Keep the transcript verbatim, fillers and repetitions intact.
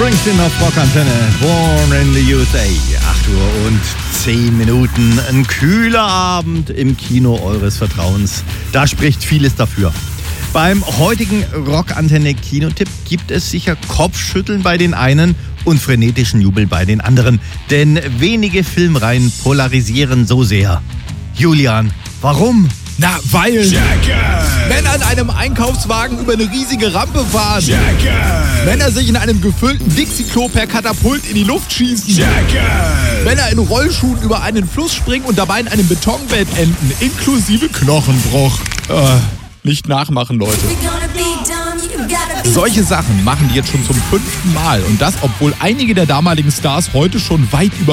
Springsteen auf Rockantenne, Born in the U S A. acht Uhr und zehn Minuten. Ein kühler Abend im Kino eures Vertrauens. Da spricht vieles dafür. Beim heutigen Rockantenne-Kinotipp gibt es sicher Kopfschütteln bei den einen und frenetischen Jubel bei den anderen. Denn wenige Filmreihen polarisieren so sehr. Julian, warum? Na, weil Jackass! Männer in einem Einkaufswagen über eine riesige Rampe fahren. Jackass! Männer sich in einem gefüllten Dixie-Klo per Katapult in die Luft schießen. Jackass! Männer in Rollschuhen über einen Fluss springen und dabei in einem Betonbett enden, inklusive Knochenbruch. Äh, nicht nachmachen, Leute. Solche Sachen machen die jetzt schon zum fünften Mal. Und das, obwohl einige der damaligen Stars heute schon weit über